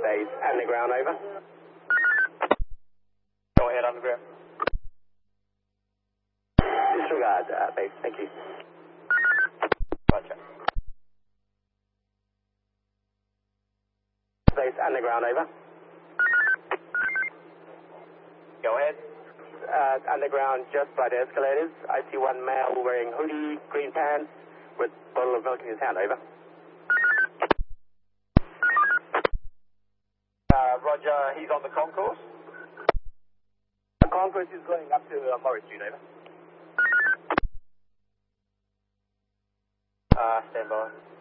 Base, underground, over. Go ahead, underground. Disregard, base, thank you. Roger. Base, underground, over. Go ahead. Underground, just by the escalators. I see one male wearing hoodie, green pants, with a bottle of milk in his hand, over. Roger, he's on the concourse. The concourse is going up to Morris Street, over. Stand by.